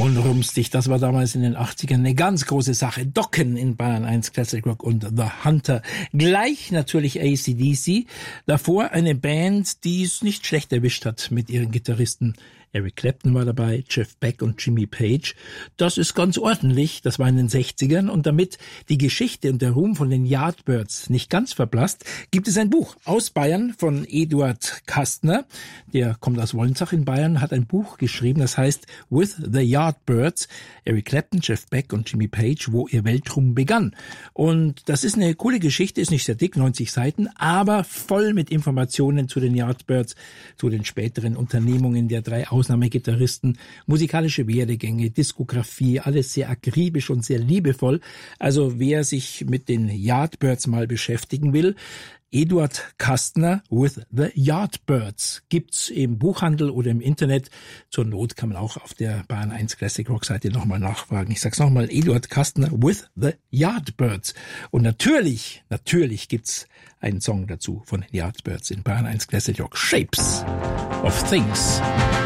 Unrumstig, das war damals in den 80ern eine ganz große Sache. Dokken in Bayern 1 Classic Rock und The Hunter. Gleich natürlich AC/DC. Davor eine Band, die es nicht schlecht erwischt hat mit ihren Gitarristen. Eric Clapton war dabei, Jeff Beck und Jimmy Page. Das ist ganz ordentlich, das war in den 60ern. Und damit die Geschichte und der Ruhm von den Yardbirds nicht ganz verblasst, gibt es ein Buch aus Bayern von Eduard Kastner. Der kommt aus Wolnzach in Bayern, hat ein Buch geschrieben, das heißt With the Yardbirds, Eric Clapton, Jeff Beck und Jimmy Page, wo ihr Weltruhm begann. Und das ist eine coole Geschichte, ist nicht sehr dick, 90 Seiten, aber voll mit Informationen zu den Yardbirds, zu den späteren Unternehmungen der drei Ausnahmegitarristen, musikalische Werdegänge, Diskografie, alles sehr akribisch und sehr liebevoll. Also wer sich mit den Yardbirds mal beschäftigen will, Eduard Kastner With the Yardbirds gibt's im Buchhandel oder im Internet. Zur Not kann man auch auf der Bayern 1 Classic Rock Seite nochmal nachfragen. Ich sag's nochmal, Eduard Kastner With the Yardbirds. Und natürlich gibt's einen Song dazu von den Yardbirds in Bayern 1 Classic Rock, Shapes of Things.